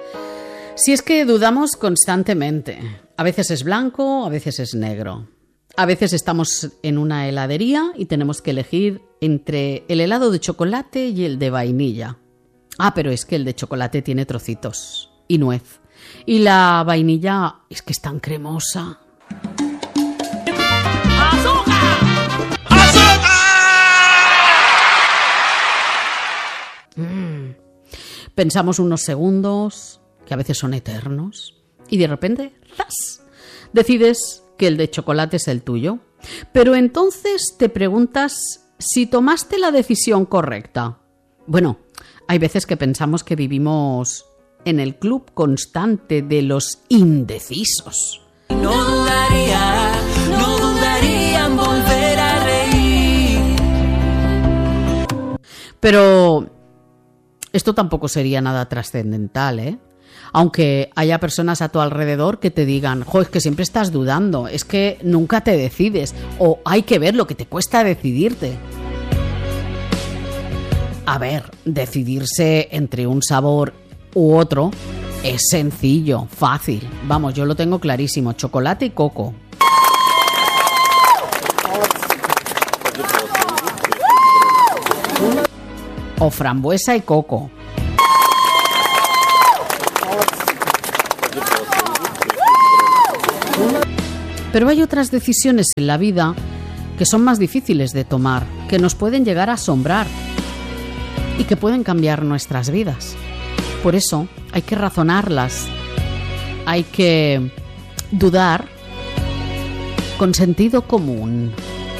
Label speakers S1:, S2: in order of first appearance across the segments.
S1: Si es que dudamos constantemente. A veces es blanco, a veces es negro. A veces estamos en una heladería y tenemos que elegir entre el helado de chocolate y el de vainilla. Ah, pero es que el de chocolate tiene trocitos y nuez. Y la vainilla es que es tan cremosa. Pensamos unos segundos, que a veces son eternos, y de repente, ¡zas!, decides que el de chocolate es el tuyo. Pero entonces te preguntas si tomaste la decisión correcta. Bueno, hay veces que pensamos que vivimos en el club constante de los indecisos.
S2: No dudaría en volver a reír.
S1: Pero esto tampoco sería nada trascendental, ¿eh? Aunque haya personas a tu alrededor que te digan, jo, es que siempre estás dudando, es que nunca te decides, o hay que ver lo que te cuesta decidirte. A ver, decidirse entre un sabor u otro es sencillo, fácil. Vamos, yo lo tengo clarísimo, chocolate y coco. O frambuesa y coco. Pero hay otras decisiones en la vida que son más difíciles de tomar, que nos pueden llegar a asombrar y que pueden cambiar nuestras vidas. Por eso hay que razonarlas, hay que dudar con sentido común.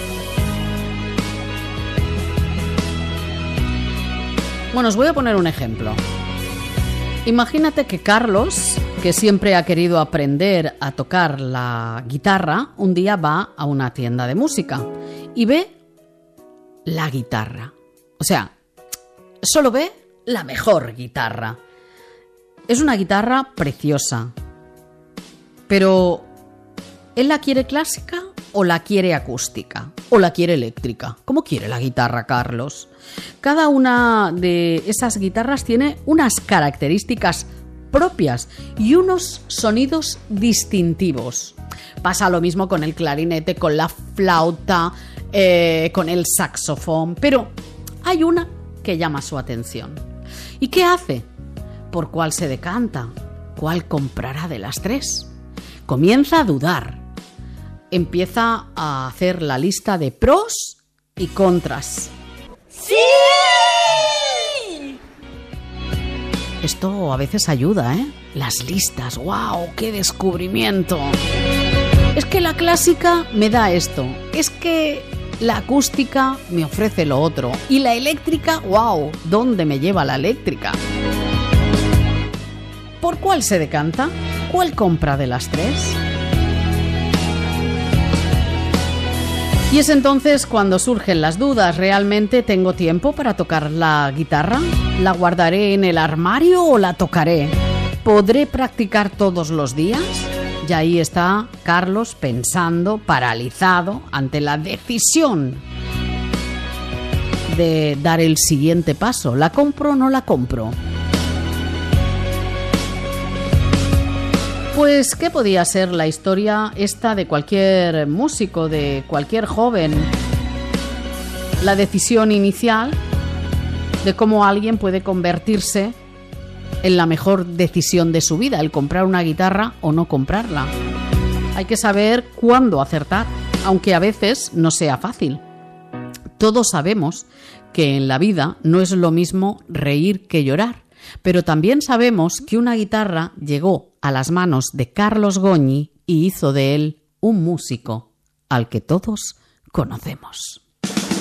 S1: Bueno, os voy a poner un ejemplo. Imagínate que Carlos, que siempre ha querido aprender a tocar la guitarra, un día va a una tienda de música y ve la guitarra. O sea, solo ve la mejor guitarra. Es una guitarra preciosa. Pero, ¿él la quiere clásica o la quiere acústica? ¿O la quiere eléctrica? ¿Cómo quiere la guitarra, Carlos? Cada una de esas guitarras tiene unas características propias y unos sonidos distintivos. Pasa lo mismo con el clarinete, con la flauta, con el saxofón, pero hay una que llama su atención. ¿Y qué hace? ¿Por cuál se decanta? ¿Cuál comprará de las tres? Comienza a dudar. Empieza a hacer la lista de pros y contras.
S2: ¡Sí!
S1: Esto a veces ayuda, ¿eh? Las listas, ¡wow! ¡Qué descubrimiento! Es que la clásica me da esto. Es que la acústica me ofrece lo otro. Y la eléctrica, ¡wow! ¿Dónde me lleva la eléctrica? ¿Por cuál se decanta? ¿Cuál compra de las tres? Y es entonces cuando surgen las dudas. ¿Realmente tengo tiempo para tocar la guitarra? ¿La guardaré en el armario o la tocaré? ¿Podré practicar todos los días? Y ahí está Carlos pensando, paralizado, ante la decisión de dar el siguiente paso. ¿La compro o no la compro? Pues, ¿qué podía ser la historia esta de cualquier músico, de cualquier joven? La decisión inicial de cómo alguien puede convertirse en la mejor decisión de su vida, el comprar una guitarra o no comprarla. Hay que saber cuándo acertar, aunque a veces no sea fácil. Todos sabemos que en la vida no es lo mismo reír que llorar. Pero también sabemos que una guitarra llegó a las manos de Carlos Goñi y hizo de él un músico al que todos conocemos.